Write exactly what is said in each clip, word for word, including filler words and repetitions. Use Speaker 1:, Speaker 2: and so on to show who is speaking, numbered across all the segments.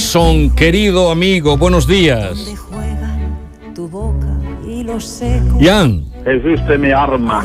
Speaker 1: Jason, querido amigo, buenos días. Jan.
Speaker 2: Jesús de mi arma.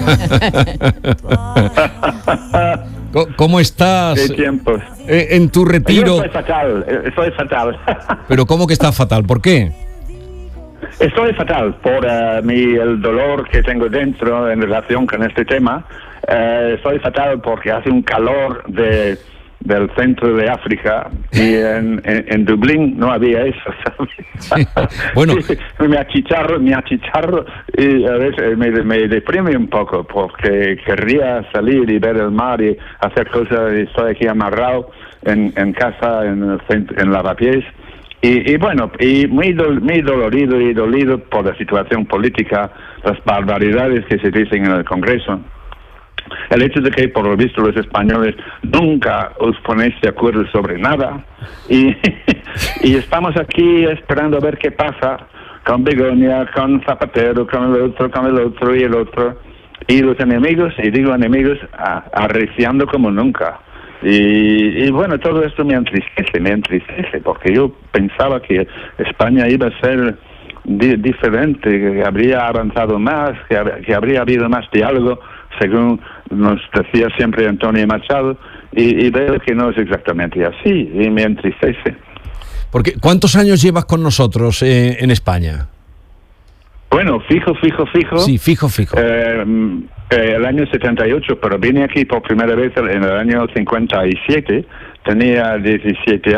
Speaker 1: ¿Cómo estás?
Speaker 2: ¿Qué tiempos?
Speaker 1: En tu retiro.
Speaker 2: Yo estoy fatal, estoy fatal.
Speaker 1: ¿Pero cómo que estás fatal? ¿Por qué?
Speaker 2: Estoy fatal por uh, mi, el dolor que tengo dentro en relación con este tema. Uh, estoy fatal porque hace un calor de, del centro de África y en, en, en Dublín no había eso, ¿sabes?
Speaker 1: Sí. Bueno,
Speaker 2: me achicharro, me achicharro y a veces me, me deprime un poco porque querría salir y ver el mar y hacer cosas. Y estoy aquí amarrado en, en casa, en el centro, en Lavapiés. Y, y bueno, y muy, do, muy dolorido y dolido por la situación política, las barbaridades que se dicen en el Congreso. El hecho de que, por lo visto, los españoles nunca os ponéis de acuerdo sobre nada. Y, y estamos aquí esperando a ver qué pasa con Begoña, con Zapatero, con el otro, con el otro y el otro. Y los enemigos, y digo enemigos, arreciando como nunca. Y, y bueno, todo esto me entristece, me entristece, porque yo pensaba que España iba a ser di- diferente, que habría avanzado más, que, hab- que habría habido más diálogo, según nos decía siempre Antonio Machado, y, y veo que no es exactamente así, y me entristece.
Speaker 1: Porque, ¿cuántos años llevas con nosotros eh, en España?
Speaker 2: Bueno, fijo, fijo, fijo.
Speaker 1: Sí, fijo, fijo.
Speaker 2: Eh, eh, el año setenta y ocho, pero vine aquí por primera vez en el año cincuenta y siete, tenía diecisiete años.